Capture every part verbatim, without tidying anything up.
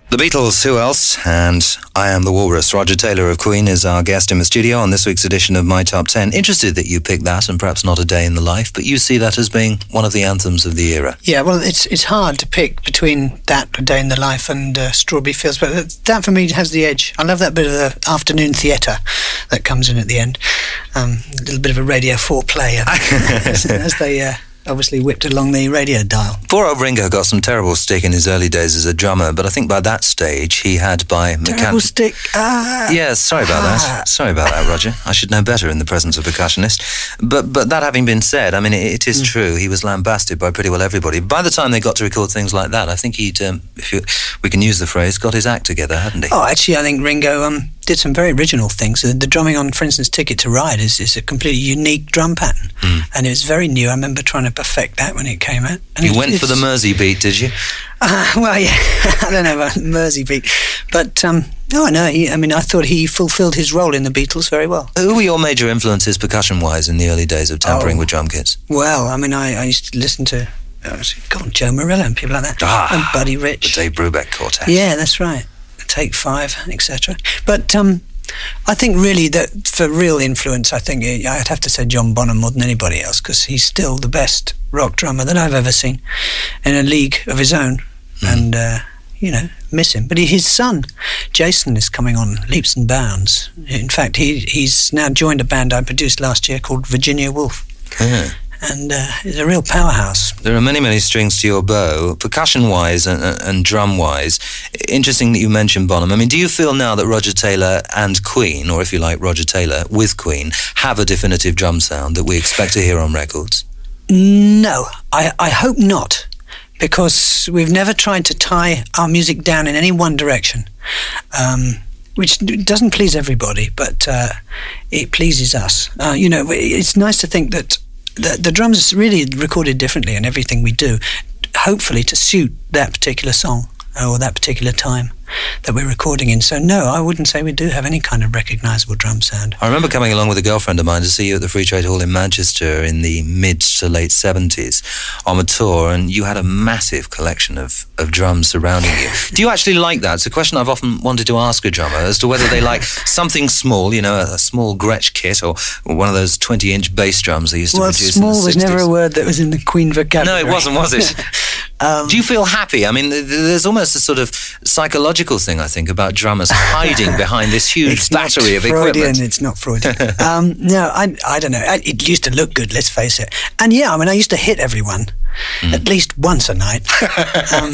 The Beatles, who else? And I Am the Walrus. Roger Taylor of Queen is our guest in the studio on this week's edition of My Top ten. Interested that you picked that and perhaps Not a Day in the Life, but you see that as being one of the anthems of the era. Yeah, well, it's it's hard to pick between that, A Day in the Life, and uh, Strawberry Fields, but that for me has the edge. I love that bit of the afternoon theatre that comes in at the end. Um, a little bit of a Radio four play as, as they... Uh, obviously whipped along the radio dial. Poor old Ringo got some terrible stick in his early days as a drummer, but I think by that stage he had by... Terrible mechan- stick? Ah. Yeah, sorry about ah. that. Sorry about that, Roger. I should know better in the presence of a percussionist. But but that having been said, I mean, it, it is mm. true. He was lambasted by pretty well everybody. By the time they got to record things like that, I think he'd, um, if you, we can use the phrase, got his act together, hadn't he? Oh, actually, I think Ringo... Um, did some very original things. The, the drumming on, for instance, Ticket to Ride is, is a completely unique drum pattern. Mm. And it was very new. I remember trying to perfect that when it came out. And you it, went for the Mersey beat, did you? Uh, well, yeah, I don't know about Mersey beat. But, um, no, no, he, I mean, I thought he fulfilled his role in the Beatles very well. Who were your major influences percussion-wise in the early days of tampering oh, with drum kits? Well, I mean, I, I used to listen to, uh, God, Joe Morello and people like that. Ah, and Buddy Rich. The Dave Brubeck Quartet. Yeah, that's right. Take Five, et cetera. But, um... I think really that for real influence, I think I'd have to say John Bonham more than anybody else, because he's still the best rock drummer that I've ever seen in a league of his own. Mm. And, uh, you know, miss him. But his son, Jason, is coming on leaps and bounds. In fact, he he's now joined a band I produced last year called Virginia Woolf. Yeah. And uh, he's a real powerhouse. There are many, many strings to your bow, percussion-wise and, and drum-wise. Interesting that you mentioned Bonham. I mean, do you feel now that Roger Taylor and Queen, or if you like, Roger Taylor with Queen, have a definitive drum sound that we expect to hear on records? No, I, I hope not, because we've never tried to tie our music down in any one direction. Um... which doesn't please everybody, but uh, it pleases us. Uh, you know, it's nice to think that the, the drums really recorded differently in everything we do, hopefully to suit that particular song or that particular time that we're recording in. So no, I wouldn't say we do have any kind of recognisable drum sound. I remember coming along with a girlfriend of mine to see you at the Free Trade Hall in Manchester in the mid to late seventies on a tour, and you had a massive collection of, of drums surrounding you. Do you actually like that? It's a question I've often wanted to ask a drummer, as to whether they like something small, you know, a, a small Gretsch kit, or, or one of those twenty-inch bass drums they used to well, produce small in the sixties. Was never a word that was in the Queen vocabulary. No, it wasn't, was it? um, Do you feel happy? I mean, there's almost a sort of psychological thing, I think, about drummers hiding behind this huge battery of Freudian, equipment. It's not Freudian. um, no, I, I don't know. It used to look good, let's face it. And yeah, I mean, I used to hit everyone mm. at least once a night. um,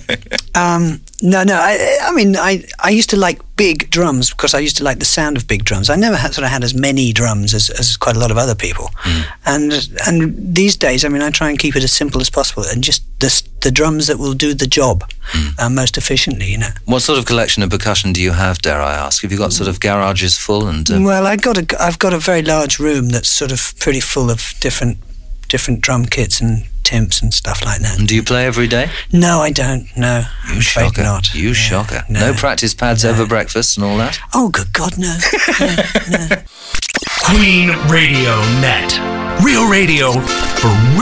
um, no, no, I, I mean, I, I used to like big drums because I used to like the sound of big drums. I never had, sort of had as many drums as, as quite a lot of other people. Mm. And and these days, I mean, I try and keep it as simple as possible, and just the, the drums that will do the job mm. uh, most efficiently, you know. What sort of collection of percussion do you have, dare I ask? Have you got sort of garages full? And um... Well, I got a, I've got a very large room that's sort of pretty full of different different drum kits and timps and stuff like that. And do you play every day? No, I don't. No, you shocker. Not. You yeah, shocker. No. no practice pads no. over breakfast and all that? Oh, good God, no. no, no. Queen Radio Net. Real radio for real